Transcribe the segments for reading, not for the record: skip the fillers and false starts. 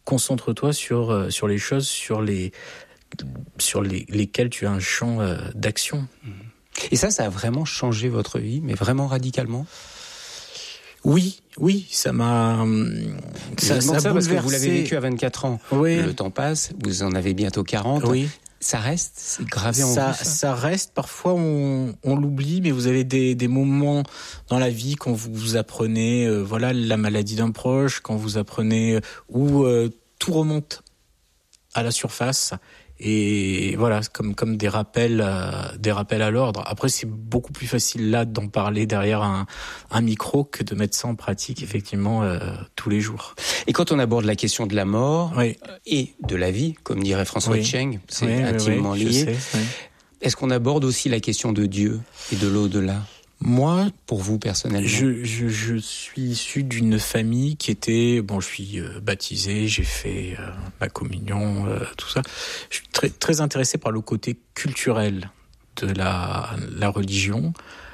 concentre-toi sur les choses sur lesquelles tu as un champ d'action. Et ça a vraiment changé votre vie, mais vraiment radicalement? Oui, ça m'a... Ça parce que vous l'avez vécu à 24 ans. Oui. Le temps passe, vous en avez bientôt 40. Oui. Ça reste, c'est gravé en vous, ça reste, parfois on l'oublie, mais vous avez des moments dans la vie quand vous apprenez la maladie d'un proche, quand vous apprenez où tout remonte à la surface. Et voilà, comme des rappels à l'ordre. Après, c'est beaucoup plus facile là d'en parler derrière un micro que de mettre ça en pratique, effectivement, tous les jours. Et quand on aborde la question de la mort oui. Et de la vie, comme dirait François Cheng, c'est intimement lié. Je sais, oui. Est-ce qu'on aborde aussi la question de Dieu et de l'au-delà? Moi, pour vous personnellement, je suis issu d'une famille qui était je suis baptisé, j'ai fait ma communion, tout ça. Je suis très très intéressé par le côté culturel de la religion,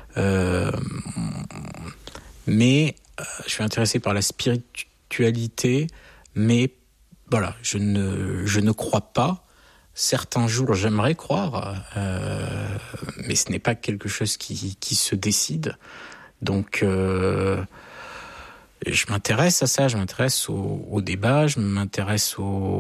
mais je suis intéressé par la spiritualité, mais voilà, je ne crois pas. Certains jours, j'aimerais croire, mais ce n'est pas quelque chose qui se décide. Donc, je m'intéresse à ça, je m'intéresse au débat, je m'intéresse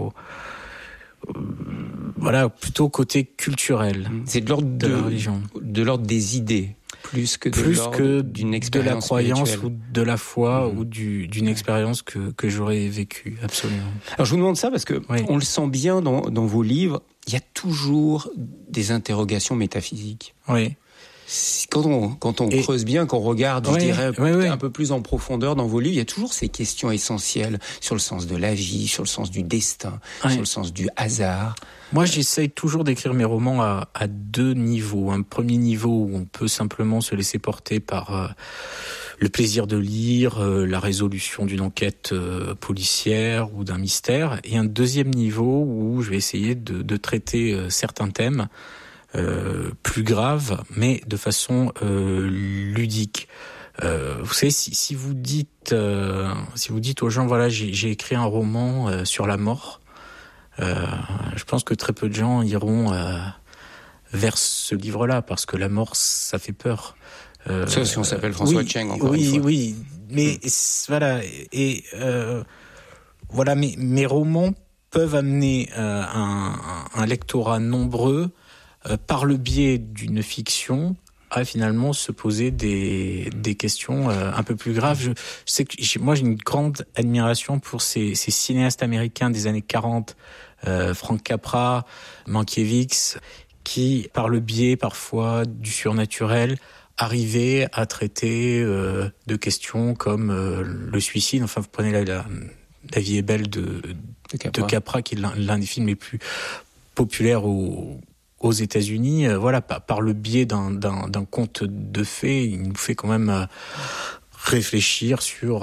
plutôt au côté culturel. C'est de l'ordre de la religion. De l'ordre des idées, plus que d'une expérience de la croyance spirituelle. Ou de la foi ou d'une expérience que j'aurais vécue, absolument. Alors je vous demande ça parce que on le sent bien dans vos livres, il y a toujours des interrogations métaphysiques. Oui. Quand on creuse bien, qu'on regarde, je dirais, un peu plus en profondeur dans vos livres, il y a toujours ces questions essentielles sur le sens de la vie, sur le sens du destin, sur le sens du hasard. Moi, j'essaye toujours d'écrire mes romans à deux niveaux. Un premier niveau où on peut simplement se laisser porter par le plaisir de lire, la résolution d'une enquête policière ou d'un mystère. Et un deuxième niveau où je vais essayer de traiter certains thèmes plus graves, mais de façon ludique. Vous savez, si vous dites aux gens, voilà, j'ai écrit un roman sur la mort, je pense que très peu de gens iront vers ce livre-là, parce que la mort, ça fait peur. Ça, si on s'appelle François Cheng, encore une fois. Oui, mais voilà, et voilà, mes romans peuvent amener un lectorat nombreux par le biais d'une fiction à finalement se poser des questions un peu plus graves. Je sais que moi j'ai une grande admiration pour ces cinéastes américains des années 40, Frank Capra, Mankiewicz, qui par le biais parfois du surnaturel arrivaient à traiter de questions comme le suicide. Enfin, vous prenez La vie est belle de Capra, qui est l'un des films les plus populaires aux États-Unis, par le biais d'un conte de fées, il nous fait quand même réfléchir sur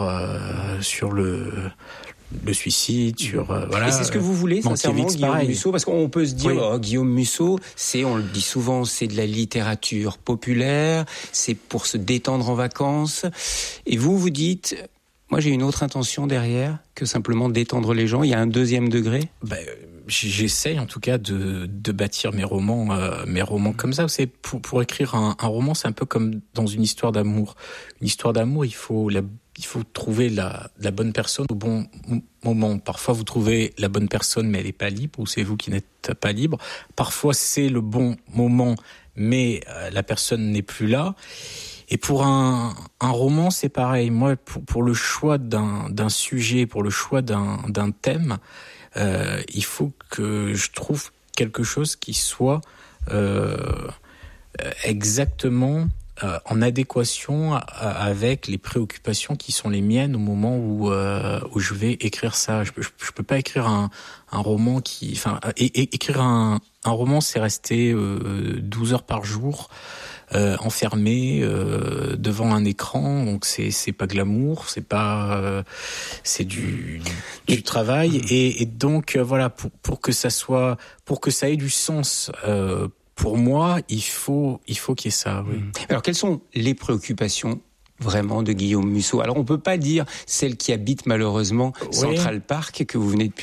le suicide, sur Et c'est ce que vous voulez, sincèrement, Guillaume Musso, parce qu'on peut se dire, Guillaume Musso, on le dit souvent, c'est de la littérature populaire, c'est pour se détendre en vacances. Et vous dites, moi j'ai une autre intention derrière que simplement détendre les gens. Il y a un deuxième degré. J'essaye en tout cas de bâtir mes romans comme ça. C'est pour écrire un roman, c'est un peu comme dans une histoire d'amour. Une histoire d'amour, il faut trouver la bonne personne au bon moment. Parfois, vous trouvez la bonne personne, mais elle n'est pas libre, ou c'est vous qui n'êtes pas libre. Parfois, c'est le bon moment, mais la personne n'est plus là. Et pour un roman, c'est pareil. Moi, pour le choix d'un sujet, pour le choix d'un thème, il faut que je trouve quelque chose qui soit exactement en adéquation avec les préoccupations qui sont les miennes au moment où je vais écrire ça. Je peux pas écrire un roman écrire un roman, c'est rester 12 heures par jour enfermé devant un écran, donc c'est pas glamour, c'est du travail, et donc voilà, pour que ça ait du sens pour moi, il faut qu'il y ait ça. Oui. Alors quelles sont les préoccupations vraiment de Guillaume Musso? Alors on peut pas dire celle qui habite malheureusement Central Park que vous venez de